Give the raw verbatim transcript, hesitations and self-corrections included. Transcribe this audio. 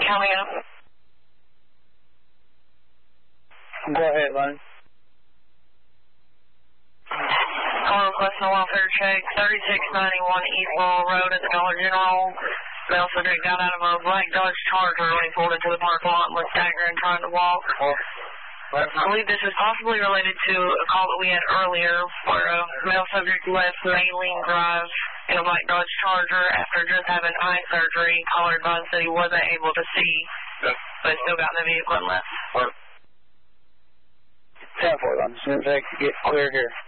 Coming up. Go ahead, Lonnie. Call request a welfare check, thirty-six ninety-one East Laurel Road at the Dollar General. Male subject got out of a black Dodge Charger when he pulled into the parking lot and was staggering trying to walk. I believe this is possibly related to a call that we had earlier where a male subject left Maylene Drive in a black Dodge Charger after just having eye surgery. Caller advised that he wasn't able to see, but still got in the vehicle and left. ten four, as soon as I get clear here.